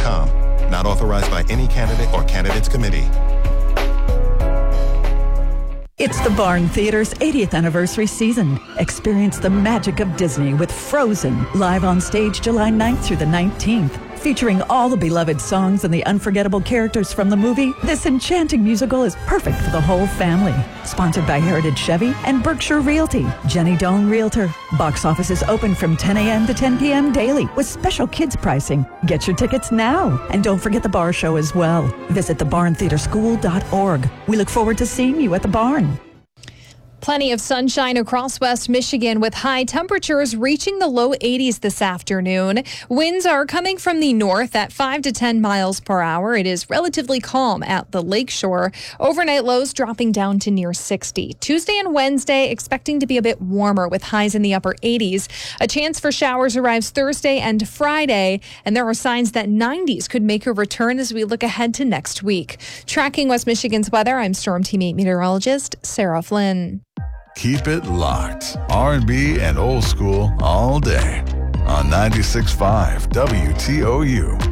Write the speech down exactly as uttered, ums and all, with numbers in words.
com. Not authorized by any candidate or candidates committee. It's the Barn Theater's eightieth anniversary season. Experience the magic of Disney with Frozen, live on stage July ninth through the nineteenth. Featuring all the beloved songs and the unforgettable characters from the movie, this enchanting musical is perfect for the whole family. Sponsored by Heritage Chevy and Berkshire Realty. Jenny Doan Realtor. Box office is open from ten a.m. to ten p.m. daily with special kids pricing. Get your tickets now. And don't forget the bar show as well. Visit the barn theater school dot org. We look forward to seeing you at the barn. Plenty of sunshine across West Michigan with high temperatures reaching the low eighties this afternoon. Winds are coming from the north at five to ten miles per hour. It is relatively calm at the lakeshore. Overnight lows dropping down to near sixty. Tuesday and Wednesday expecting to be a bit warmer with highs in the upper eighties. A chance for showers arrives Thursday and Friday, and there are signs that nineties could make a return as we look ahead to next week. Tracking West Michigan's weather, I'm Storm Team eight meteorologist Sarah Flynn. Keep it locked. R and B and old school all day on ninety-six point five W T O U.